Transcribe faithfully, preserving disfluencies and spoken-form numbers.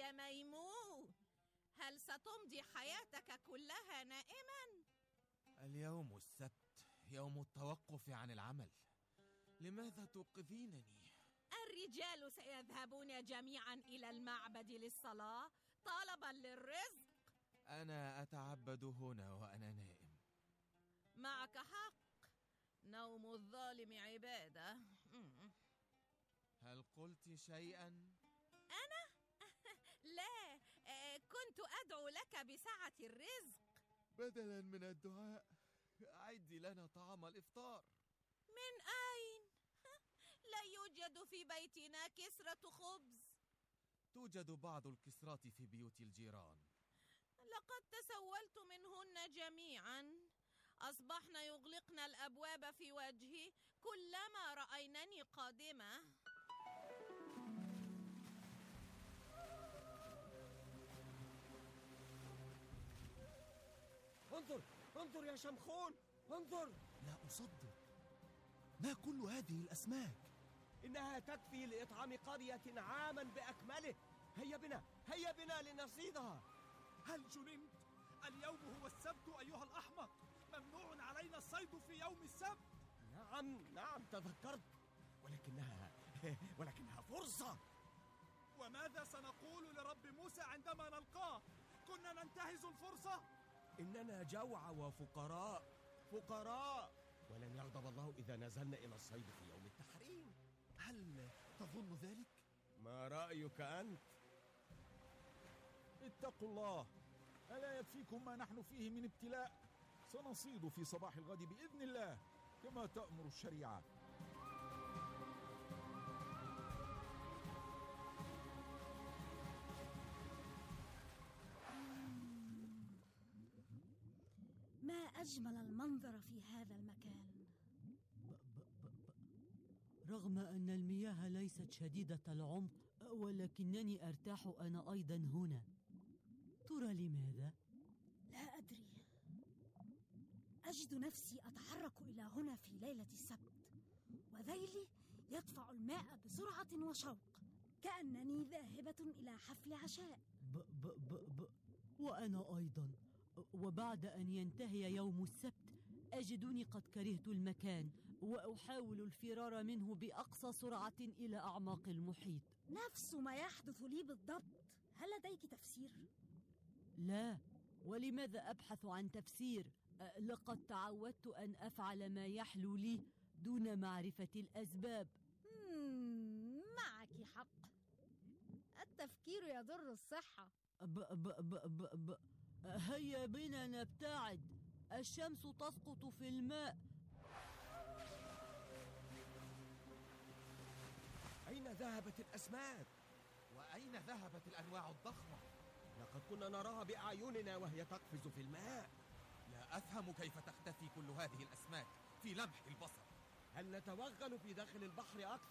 يا ميمون، هل ستمضي حياتك كلها نائما؟ اليوم السبت يوم التوقف عن العمل، لماذا توقظينني؟ الرجال سيذهبون جميعا إلى المعبد للصلاة طلبا للرزق. أنا أتعبد هنا وأنا نائم. معك حق، نوم الظالم عبادة. هل قلت شيئا؟ أنا؟ لا، كنت أدعو لك بسعة الرزق. بدلا من الدعاء أعدي لنا طعام الإفطار. من أين؟ لا يوجد في بيتنا كسرة خبز. توجد بعض الكسرات في بيوت الجيران. لقد تسولت منهن جميعا، أصبحن يغلقن الأبواب في وجهي كلما رأينني قادمة. انظر انظر يا شمخون، انظر. لا أصدق، ما كل هذه الأسماك؟ إنها تكفي لإطعام قرية عاما بأكمله. هيا بنا هيا بنا لنصيدها. هل جننت؟ اليوم هو السبت أيها الأحمق، ممنوع علينا الصيد في يوم السبت. نعم نعم تذكرت، ولكنها ولكنها فرصة. وماذا سنقول لرب موسى عندما نلقاه؟ كنا ننتهز الفرصة. إننا جوع وفقراء فقراء، ولن يغضب الله إذا نزلنا إلى الصيد في يوم التحريم. هل تظن ذلك؟ ما رأيك أنت؟ اتقوا الله، ألا يكفيكم ما نحن فيه من ابتلاء؟ سنصيد في صباح الغد بإذن الله كما تأمر الشريعة. ما أجمل المنظر في هذا المكان. ب ب ب ب رغم أن المياه ليست شديدة العمق، ولكنني أرتاح أنا أيضا هنا. ترى لماذا؟ لا أدري، أجد نفسي أتحرك إلى هنا في ليلة السبت، وذيلي يدفع الماء بسرعة وشوق، كأنني ذاهبة إلى حفل عشاء. ب ب ب ب وأنا أيضا، وبعد أن ينتهي يوم السبت أجدني قد كرهت المكان، وأحاول الفرار منه بأقصى سرعة إلى أعماق المحيط. نفس ما يحدث لي بالضبط. هل لديك تفسير؟ لا، ولماذا أبحث عن تفسير؟ لقد تعودت أن أفعل ما يحلو لي دون معرفة الأسباب. معك حق، التفكير يضر الصحة. ب ب ب ب ب هيا بنا نبتعد، الشمس تسقط في الماء. أين ذهبت الأسماك؟ وأين ذهبت الأنواع الضخمة؟ لقد كنا نراها بأعيننا وهي تقفز في الماء. لا أفهم كيف تختفي كل هذه الأسماك في لمح البصر. هل نتوغل في داخل البحر أكثر؟